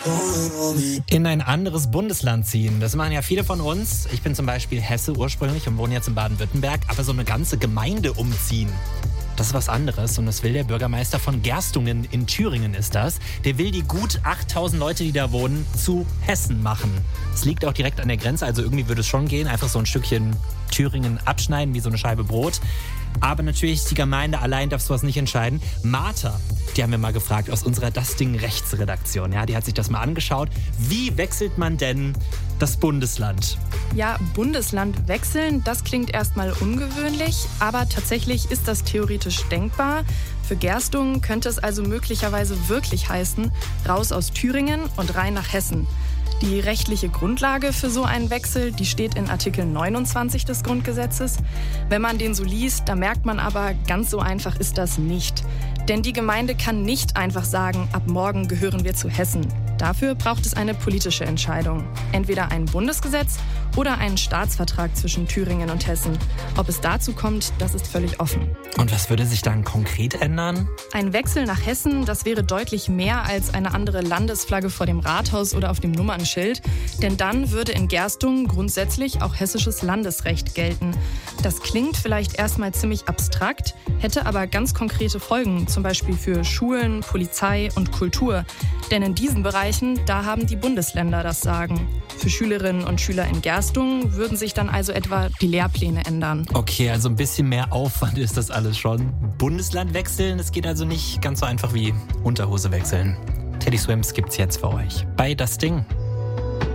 In ein anderes Bundesland ziehen. Das machen ja viele von uns. Ich bin zum Beispiel Hesse ursprünglich und wohne jetzt in Baden-Württemberg. Aber so eine ganze Gemeinde umziehen, das ist was anderes. Und das will der Bürgermeister von Gerstungen in Thüringen ist das. Der will die gut 8000 Leute, die da wohnen, zu Hessen machen. Es liegt auch direkt an der Grenze, also irgendwie würde es schon gehen. Einfach so ein Stückchen Thüringen abschneiden, wie so eine Scheibe Brot. Aber natürlich, die Gemeinde allein darf sowas nicht entscheiden. Martha, die haben wir mal gefragt aus unserer Das Ding Rechtsredaktion. Ja, die hat sich das mal angeschaut. Wie wechselt man denn das Bundesland? Ja, Bundesland wechseln, das klingt erstmal ungewöhnlich, aber tatsächlich ist das theoretisch denkbar. Für Gerstungen könnte es also möglicherweise wirklich heißen, raus aus Thüringen und rein nach Hessen. Die rechtliche Grundlage für so einen Wechsel, die steht in Artikel 29 des Grundgesetzes. Wenn man den so liest, da merkt man aber, ganz so einfach ist das nicht. Denn die Gemeinde kann nicht einfach sagen, ab morgen gehören wir zu Hessen. Dafür braucht es eine politische Entscheidung. Entweder ein Bundesgesetz oder einen Staatsvertrag zwischen Thüringen und Hessen. Ob es dazu kommt, das ist völlig offen. Und was würde sich dann konkret ändern? Ein Wechsel nach Hessen, das wäre deutlich mehr als eine andere Landesflagge vor dem Rathaus oder auf dem Nummernschild. Denn dann würde in Gerstungen grundsätzlich auch hessisches Landesrecht gelten. Das klingt vielleicht erstmal ziemlich abstrakt, hätte aber ganz konkrete Folgen, zum Beispiel für Schulen, Polizei und Kultur. Denn in diesen Bereichen, da haben die Bundesländer das Sagen. Für Schülerinnen und Schüler in Gerstungen würden sich dann also etwa die Lehrpläne ändern. Okay, also ein bisschen mehr Aufwand ist das alles schon. Bundesland wechseln, das geht also nicht ganz so einfach wie Unterhose wechseln. Teddy Swims gibt's jetzt für euch bei Das Ding.